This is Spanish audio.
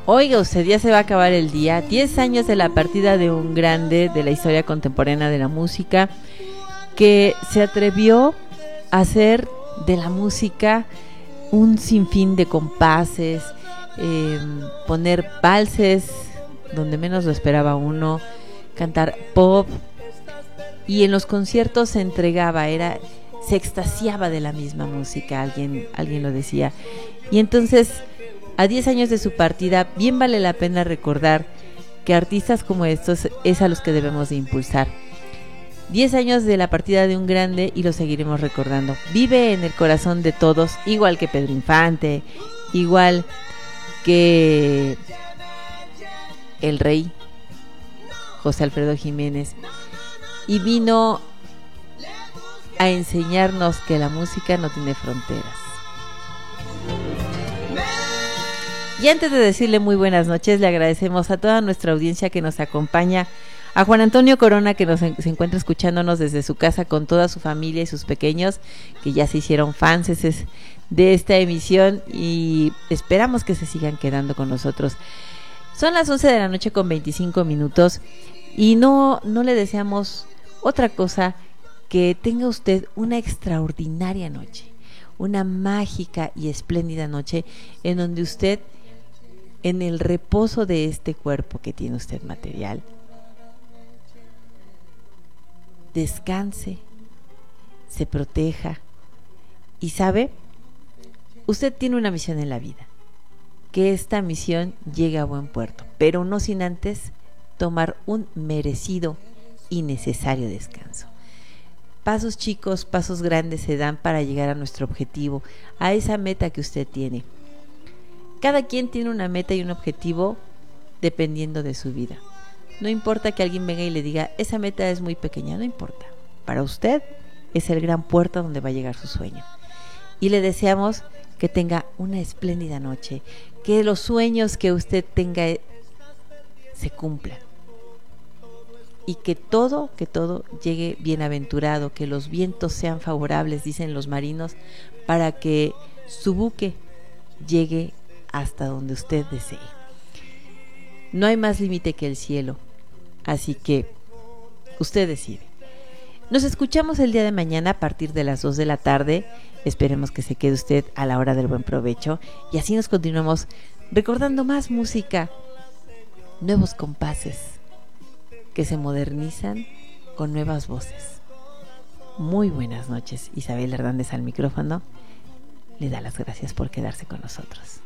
Oiga usted, ya se va a acabar el día. 10 años de la partida de un grande de la historia contemporánea de la música, que se atrevió a hacer de la música un sinfín de compases, poner valses donde menos lo esperaba uno, cantar pop, y en los conciertos se entregaba, se extasiaba de la misma música, alguien lo decía. Y entonces, a 10 años de su partida, bien vale la pena recordar que artistas como estos es a los que debemos de impulsar. 10 años de la partida de un grande y lo seguiremos recordando. Vive en el corazón de todos, igual que Pedro Infante, igual que el rey José Alfredo Jiménez, y vino a enseñarnos que la música no tiene fronteras. Y antes de decirle muy buenas noches, le agradecemos a toda nuestra audiencia que nos acompaña, a Juan Antonio Corona, que se encuentra escuchándonos desde su casa con toda su familia y sus pequeños, que ya se hicieron fans de esta emisión y esperamos que se sigan quedando con nosotros. Son las 11 de la noche con 25 minutos y no le deseamos otra cosa que tenga usted una extraordinaria noche, una mágica y espléndida noche en donde usted, en el reposo de este cuerpo que tiene usted material, descanse, se proteja y sabe, usted tiene una misión en la vida, que esta misión llegue a buen puerto, pero no sin antes tomar un merecido y necesario descanso. Pasos chicos, pasos grandes se dan para llegar a nuestro objetivo, a esa meta que usted tiene. Cada quien tiene una meta y un objetivo dependiendo de su vida. No importa que alguien venga y le diga, esa meta es muy pequeña, no importa. Para usted es el gran puerto donde va a llegar su sueño. Y le deseamos que tenga una espléndida noche, que los sueños que usted tenga se cumplan. Y que todo llegue bienaventurado, que los vientos sean favorables, dicen los marinos, para que su buque llegue hasta donde usted desee. No hay más límite que el cielo, así que usted decide. Nos escuchamos el día de mañana a partir de las 2 de la tarde. Esperemos que se quede usted a la hora del buen provecho y así nos continuamos recordando más música, nuevos compases que se modernizan con nuevas voces. Muy buenas noches. Isabel Hernández al micrófono le da las gracias por quedarse con nosotros.